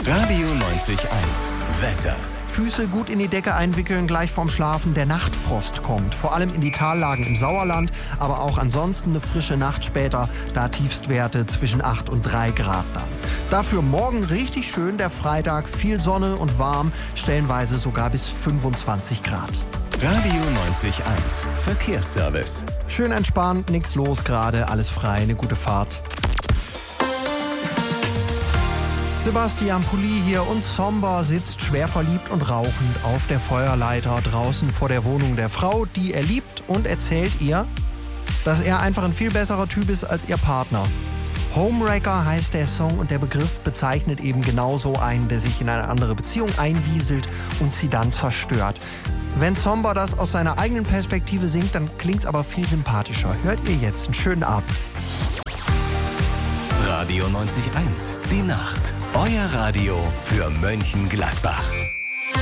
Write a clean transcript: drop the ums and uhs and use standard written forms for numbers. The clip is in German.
Radio 90.1 Wetter. Füße gut in die Decke einwickeln, gleich vorm Schlafen. Der Nachtfrost kommt, vor allem in die Tallagen im Sauerland, aber auch ansonsten eine frische Nacht später, da Tiefstwerte zwischen 8 und 3 Grad dann. Dafür morgen richtig schön der Freitag, viel Sonne und warm, stellenweise sogar bis 25 Grad. Radio 90.1 Verkehrsservice. Schön entspannt, nichts los gerade, alles frei, eine gute Fahrt. Sebastian Pulli hier und Somber sitzt schwer verliebt und rauchend auf der Feuerleiter draußen vor der Wohnung der Frau, die er liebt, und erzählt ihr, dass er einfach ein viel besserer Typ ist als ihr Partner. Homewrecker heißt der Song und der Begriff bezeichnet eben genauso einen, der sich in eine andere Beziehung einwieselt und sie dann zerstört. Wenn Somber das aus seiner eigenen Perspektive singt, dann klingt's aber viel sympathischer. Hört ihr jetzt. Einen schönen Abend. Radio 90.1 Die Nacht. Euer Radio für Mönchengladbach.